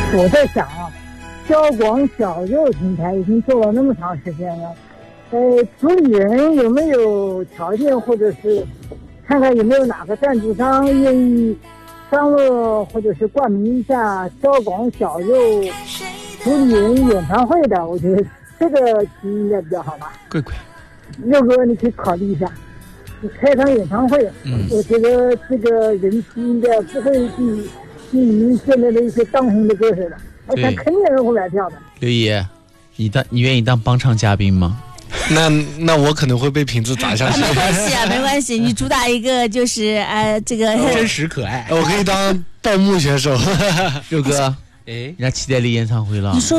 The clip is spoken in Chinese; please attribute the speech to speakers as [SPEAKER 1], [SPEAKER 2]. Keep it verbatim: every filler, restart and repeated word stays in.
[SPEAKER 1] 我在想啊，小光小肉平台已经做了那么长时间了，呃，主理人有没有条件，或者是看看有没有哪个赞助商愿意商务或者是冠名一下小光小肉主理人演唱会的？我觉得这个应该比较好吧。
[SPEAKER 2] 贵贵，
[SPEAKER 1] 六哥，你可以考虑一下，你开场演唱会，嗯，我觉得这个人气应该不会比比你们现在的一些当红的歌手的，我想肯定有人会买票的。
[SPEAKER 2] 刘爷，你当你愿意当帮唱嘉宾吗？
[SPEAKER 3] 那那我可能会被瓶子砸下去。
[SPEAKER 4] 没关系啊，没关系，你主打一个就是呃这个
[SPEAKER 2] 真实可爱。
[SPEAKER 3] 我可以当报幕选手。
[SPEAKER 2] 六哥，
[SPEAKER 3] 哎，
[SPEAKER 2] 人家齐代理演唱会了。
[SPEAKER 4] 你说